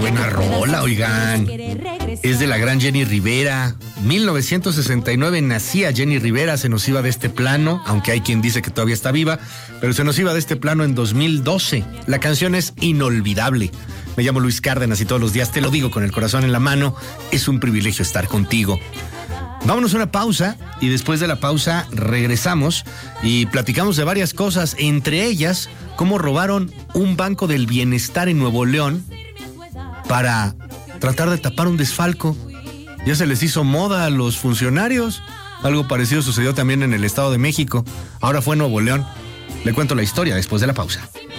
buena rola, oigan. Es de la gran Jenny Rivera. 1969 nacía Jenny Rivera, se nos iba de este plano, aunque hay quien dice que todavía está viva, pero se nos iba de este plano en 2012. La canción es inolvidable. Me llamo Luis Cárdenas y todos los días te lo digo con el corazón en la mano. Es un privilegio estar contigo. Vámonos a una pausa y después de la pausa regresamos y platicamos de varias cosas, entre ellas cómo robaron un banco del bienestar en Nuevo León para tratar de tapar un desfalco. Ya se les hizo moda a los funcionarios. Algo parecido sucedió también en el Estado de México. Ahora fue en Nuevo León. Le cuento la historia después de la pausa.